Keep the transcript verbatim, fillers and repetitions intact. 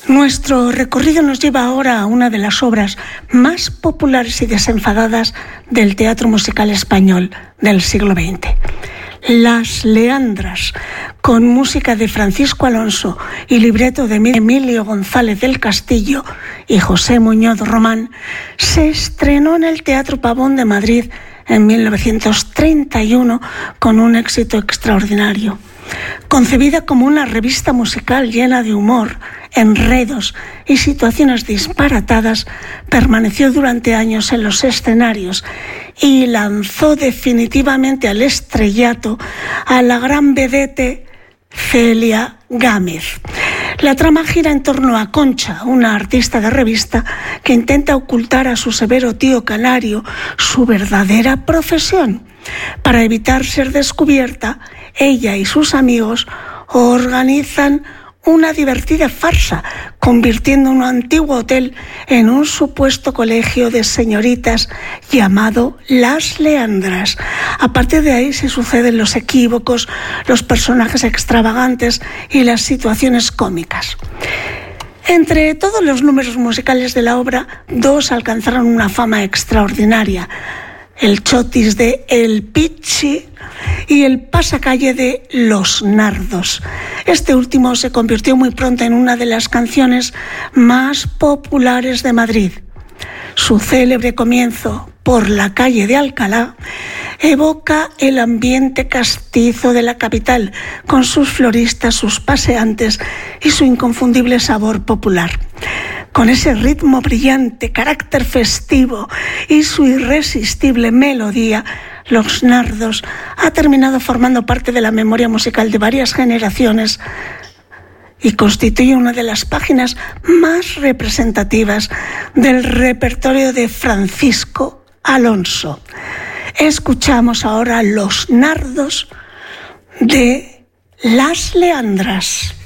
Nuestro recorrido nos lleva ahora a una de las obras más populares y desenfadadas del teatro musical español del siglo veinte. Las Leandras, con música de Francisco Alonso y libreto de Emilio González del Castillo y José Muñoz Román, se estrenó en el Teatro Pavón de Madrid en mil novecientos treinta y uno con un éxito extraordinario. Concebida como una revista musical llena de humor, enredos y situaciones disparatadas, permaneció durante años en los escenarios y lanzó definitivamente al estrellato a la gran vedette Celia Gámez. La trama gira en torno a Concha, una artista de revista que intenta ocultar a su severo tío canario su verdadera profesión. Para evitar ser descubierta, ella y sus amigos organizan una divertida farsa, convirtiendo un antiguo hotel en un supuesto colegio de señoritas llamado Las Leandras. A partir de ahí se suceden los equívocos, los personajes extravagantes y las situaciones cómicas. Entre todos los números musicales de la obra, dos alcanzaron una fama extraordinaria: el chotis de El Pichi y el pasacalle de Los Nardos. Este último se convirtió muy pronto en una de las canciones más populares de Madrid. Su célebre comienzo, Por la calle de Alcalá, evoca el ambiente castizo de la capital, con sus floristas, sus paseantes y su inconfundible sabor popular. Con ese ritmo brillante, carácter festivo y su irresistible melodía, Los Nardos ha terminado formando parte de la memoria musical de varias generaciones y constituye una de las páginas más representativas del repertorio de Francisco Alonso. Escuchamos ahora Los Nardos de Las Leandras.